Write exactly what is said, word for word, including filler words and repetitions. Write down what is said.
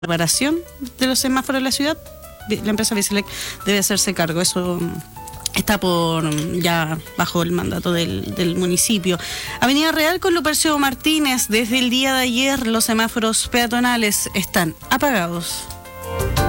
reparación de los semáforos de la ciudad, la empresa Biselec debe hacerse cargo. Eso está por ya bajo el mandato del, del municipio. Avenida Real con Lupercio Martínez, desde el día de ayer los semáforos peatonales están apagados.